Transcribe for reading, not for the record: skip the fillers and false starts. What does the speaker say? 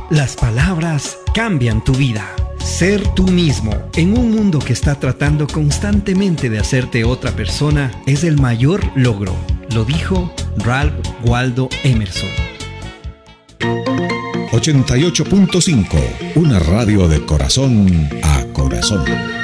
Las palabras cambian tu vida. Ser tú mismo en un mundo que está tratando constantemente de hacerte otra persona es el mayor logro. Lo dijo Ralph Waldo Emerson. 88.5, una radio de corazón a corazón.